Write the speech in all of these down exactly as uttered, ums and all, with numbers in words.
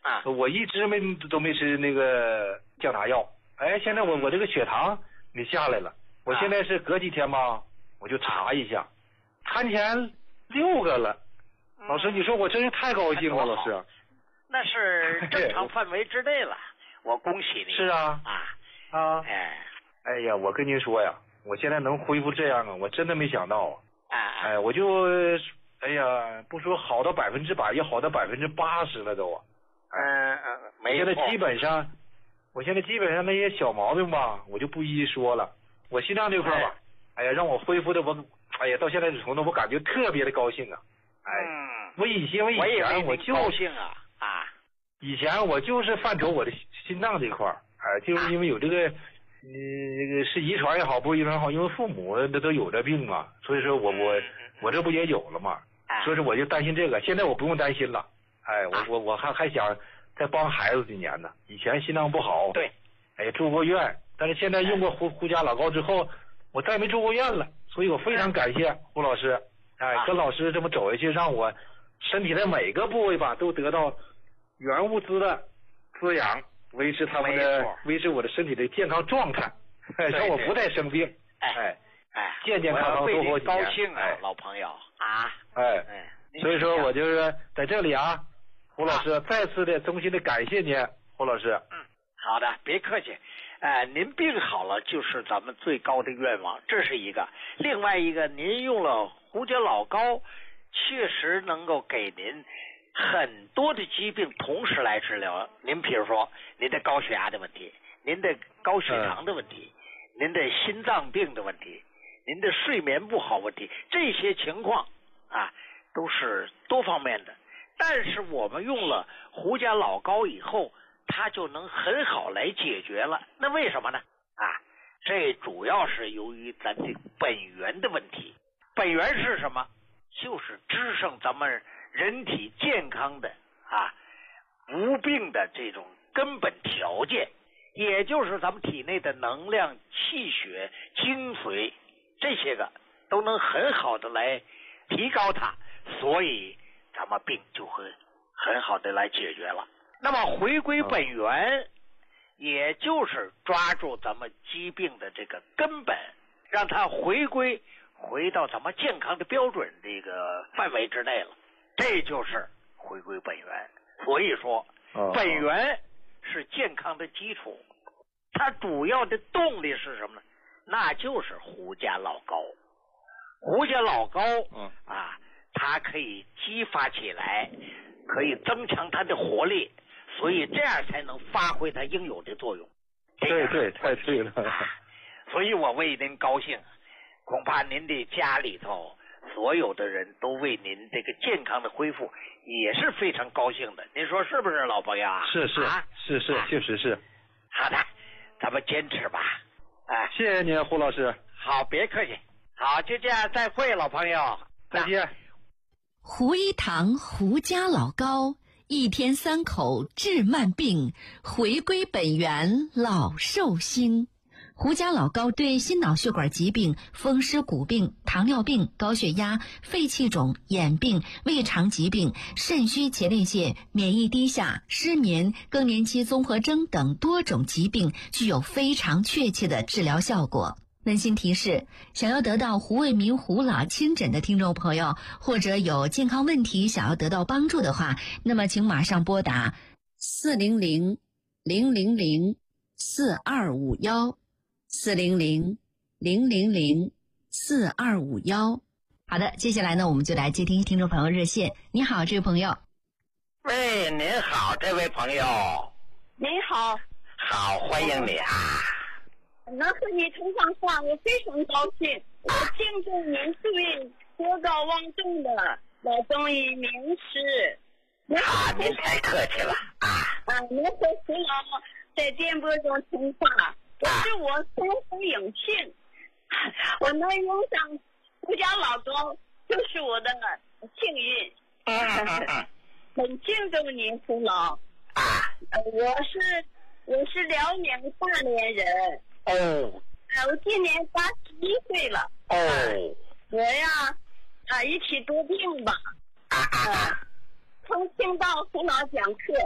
啊， 我一直没都没吃那个降糖药。哎，现在我我这个血糖你下来了，我现在是隔几天吧，我就查一下，餐前六个了。老师，你说我真是太高兴了，老师。 那是正常范围之内了，我恭喜你。 是啊， 啊啊， 哎， 哎呀，我跟您说呀，我现在能恢复这样啊，我真的没想到啊。 啊， 哎，我就，哎呀，不说好到百分之百，也好到百分之八十了都。 嗯嗯，没错。现在基本上，我现在基本上那些小毛病吧，我就不一一说了。我心脏这块吧，哎呀，让我恢复的我，哎呀，到现在这程度，我感觉特别的高兴啊。哎， 嗯， 我以前我以前我就高兴啊啊， 以前我就是犯着我的心脏这块儿，哎，就是因为有这个。嗯，这个是遗传也好，不是遗传也好，因为父母那都有这病嘛，所以说我我我这不也有了嘛，所以说我就担心这个。现在我不用担心了，哎，我我我还还想再帮孩子几年呢。以前心脏不好， 对， 哎，住过院，但是现在用过胡胡家老高之后，我再没住过院了，所以我非常感谢胡老师，哎，跟老师这么走下去，让我身体的每个部位吧都得到原物资的滋养。维持他们的，维持我的身体的健康状态，哎，让我不再生病， 哎哎， 健健康康多活几年。 高兴啊，老朋友啊， 哎，所以说我就是在这里啊，胡老师再次的衷心的感谢您，胡老师。 嗯，好的，别客气。呃，您病好了就是咱们最高的愿望，这是一个。另外一个，您用了胡家老高，确实能够给您很多的疾病同时来治疗。您比如说您的高血压的问题，您的高血糖的问题，嗯、您的心脏病的问题，您的睡眠不好问题，这些情况啊都是多方面的。但是我们用了胡家老高以后，它就能很好来解决了。那为什么呢？啊，这主要是由于咱这本源的问题。本源是什么？就是支撑咱们人体健康的啊无病的这种根本条件，也就是咱们体内的能量、气血、精髓这些个都能很好的来提高它，所以咱们病就会很好的来解决了。那么回归本源，也就是抓住咱们疾病的这个根本，让它回归回到咱们健康的标准这个范围之内了，这就是回归本源。所以说本源是健康的基础，它主要的动力是什么呢？那就是胡家老高。胡家老高啊，它可以激发起来，可以增强它的活力，所以这样才能发挥它应有的作用。 对对，太对了。 所以我为您高兴，恐怕您的家里头所有的人都为您这个健康的恢复也是非常高兴的。您说是不是，老朋友啊？ 是是、啊、是是，确实是。 好的，咱们坚持吧。哎， 谢谢您，胡老师。 好，别客气。好，就这样，再会，老朋友， 再见。 胡一堂胡家老高，一天三口治慢病，回归本源老寿星。胡家老高对心脑血管疾病、风湿骨病、糖尿病、高血压、肺气肿、眼病、胃肠疾病、肾虚前列腺、免疫低下、失眠、更年期综合征等多种疾病具有非常确切的治疗效果。温馨提示，想要得到胡卫民胡老亲诊的听众朋友，或者有健康问题想要得到帮助的话，那么请马上拨打四零零零零零四二五幺四零零零零零四二五幺。好的，接下来呢，我们就来接听听众朋友热线。你好，这位朋友。 喂，您好，这位朋友。 您好。 好，欢迎你啊。 能和你通上话，我非常高兴。我敬重您这位德高望重的老中医名师。 啊，您太客气了啊！ 啊，您和胡老在电波中通话，这是我生活有幸。我能用上胡家老高，就是我的幸运。 嗯很敬重您，胡老。 啊， 我是我是辽宁大连人。 哦， 我今年八十一岁了。 哦， 我呀，啊，一起多病吧。 啊啊！ 从听到胡老讲课，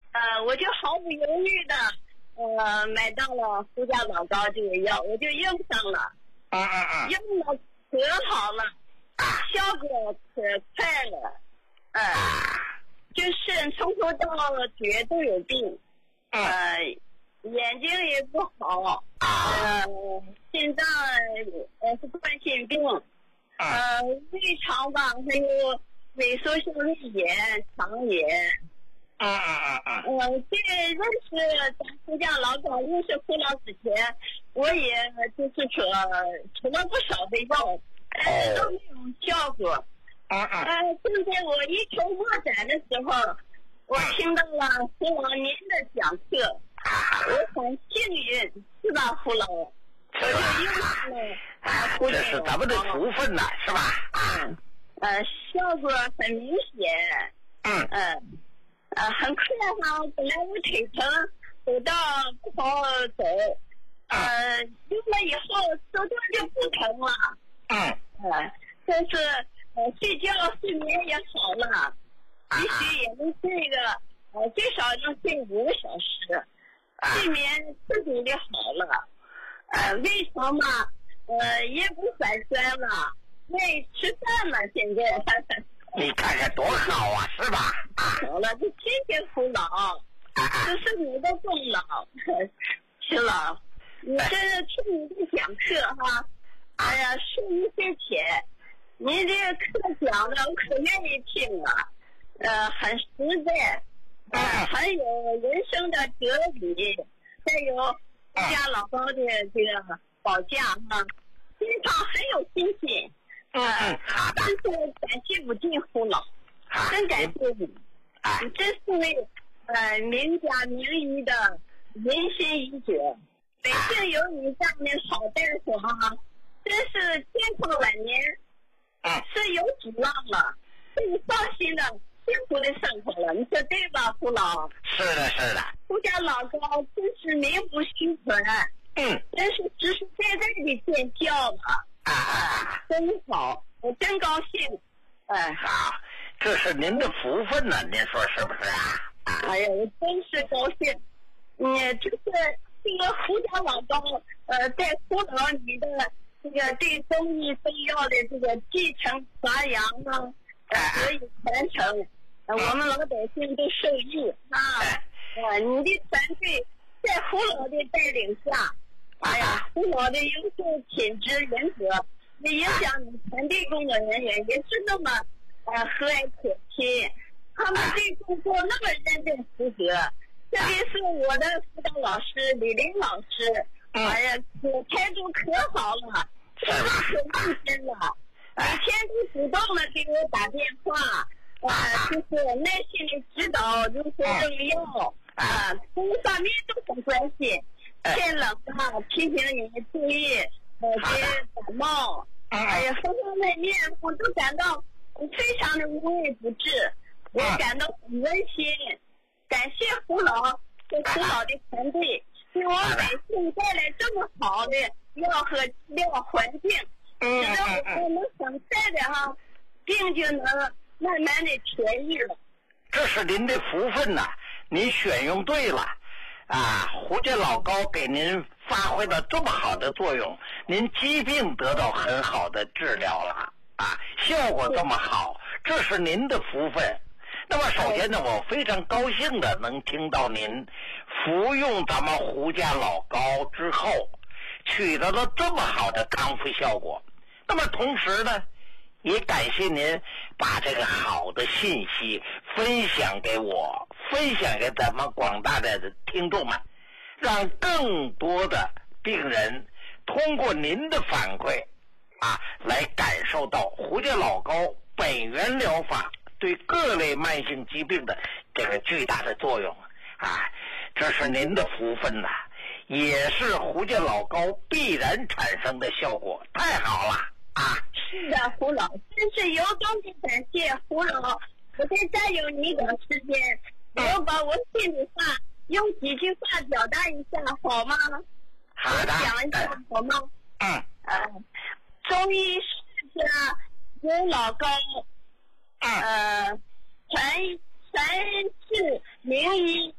呃，我就毫不犹豫的呃买到了胡家老高这个药，我就用上了， 嗯嗯嗯， 用了可好了，效果可快了，呃，就是从头到脚都有病，呃，眼睛也不好，呃，心脏呃是冠心病，呃，胃肠吧还有萎缩性胃炎、肠炎。 啊啊啊啊！ 呃，这认识咱胡家老高，认识胡老之前，我也就是说吃了不少的药，呃，都没有效果。 啊啊！ 呃，现在我一筹莫展的时候，我听到了胡老您的讲课，我很幸运，是吧，胡老？我就用上了啊，胡这是咱们的福分呐，是吧？ 嗯，呃，效果很明显。 嗯嗯。呃，很快哈，本来我腿疼，走到不好走，呃，用了以后手脚就不疼了。 嗯。 呃，但是呃睡觉睡眠也好了，必须也能睡个呃最少能睡五个小时，睡眠自主的好了。呃，胃肠嘛，呃也不反酸了，愿意吃饭了，现在。 你看看多好啊，是吧？ 好了，这谢谢胡老，这是你的功劳，徐老，你这听你的讲课哈，哎呀，受益匪浅，您这个课讲的我可愿意听了，呃，很实在，呃，很有人生的哲理，再有胡家老高的这个保驾哈，经常很有信心。 嗯嗯，好的。 真是感谢不尽胡老，真感谢你，你真是位呃名家名医的仁心医者，百姓有你这样的好大夫哈，真是健康晚年，是有指望了，可以放心的幸福的生活了，你说对吧，胡老？ 是的，是的。 胡家老高真是名不虚传， 嗯， 真是实实在在的见效了。啊，真好，我真高兴。哎， 好，这是您的福分呢，您说是不是啊？ 哎呀，我真是高兴。嗯，就是这个胡家老高，呃，在胡老你的这个对中医中药的这个继承传扬呢，呃，得以传承，呃，我们老百姓都受益啊。呃，你的团队在胡老的带领下。哎呀，胡老的优秀品质人格，也影响你团队工作人员也是那么呃和蔼可亲，他们对工作那么认真负责，特别是我的辅导老师李林老师，哎呀，态度可好了，真的可认真了，每天都主动的给我打电话，啊，就是耐心的指导如何用药，啊，各方面都很关心。天冷啊，提醒你注意，呃，别感冒。哎呀，方方面面我都感到非常的无微不至，我感到很温馨。感谢胡老和胡老的团队，给我百姓带来这么好的药和治疗环境，使得我们很快的哈，病就能慢慢的痊愈了。 这是您的福分呐、啊，您选用对了。啊，胡家老高给您发挥了这么好的作用，您疾病得到很好的治疗了啊，效果这么好，这是您的福分。那么首先呢，我非常高兴的能听到您服用咱们胡家老高之后取得了这么好的康复效果。那么同时呢，也感谢您把这个好的信息分享给我，分享给咱们广大的听众们，让更多的病人通过您的反馈啊，来感受到胡家老高本源疗法对各类慢性疾病的这个巨大的作用啊，这是您的福分呐、啊，也是胡家老高必然产生的效果，太好了啊！ 是的，胡老，真是由衷的感谢胡老。我再占用你的时间，我把我心里话用几句话表达一下，好吗？ 好的。 讲一下好吗？ 嗯。 呃，中医世家有老高，呃，传传世名医。